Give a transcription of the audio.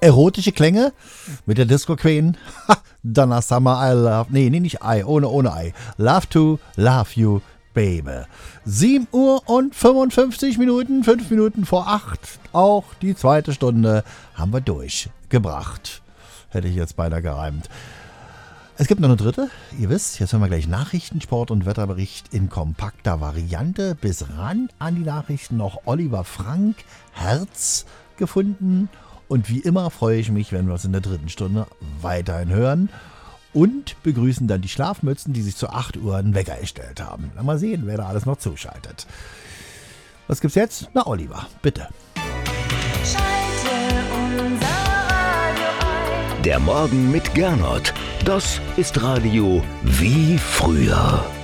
erotische Klänge mit der Disco Queen. Donna Summer, I love, nee, nicht I, ohne I. Love to love you, baby. 7 Uhr und 55 Minuten, 5 Minuten vor 8. Auch die zweite Stunde haben wir durchgebracht. Hätte ich jetzt beinahe gereimt. Es gibt noch eine dritte. Ihr wisst, jetzt hören wir gleich Nachrichten, Sport und Wetterbericht in kompakter Variante. Bis ran an die Nachrichten noch Oliver Frank, Herz gefunden. Und wie immer freue ich mich, wenn wir uns in der dritten Stunde weiterhin hören. Und begrüßen dann die Schlafmützen, die sich zu 8 Uhr einen Wecker erstellt haben. Mal sehen, wer da alles noch zuschaltet. Was gibt's jetzt? Na, Oliver, bitte. Schalte unser Radio ein. Der Morgen mit Gernot. Das ist Radio wie früher.